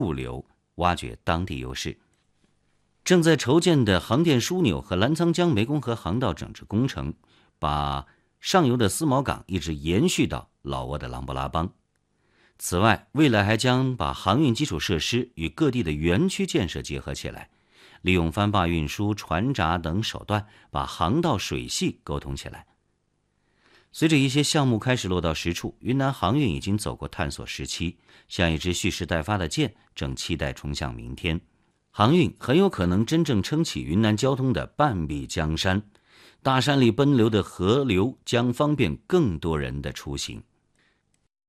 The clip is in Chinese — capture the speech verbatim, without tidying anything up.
物流，挖掘当地优势。正在筹建的杭电枢纽和澜沧江湄公河航道整治工程，把上游的思茅港一直延续到老挝的琅勃拉邦。此外，未来还将把航运基础设施与各地的园区建设结合起来，利用帆坝运输、船闸等手段，把航道水系沟通起来。随着一些项目开始落到实处，云南航运已经走过探索时期，像一只蓄势待发的箭，正期待冲向明天。航运很有可能真正撑起云南交通的半壁江山，大山里奔流的河流将方便更多人的出行。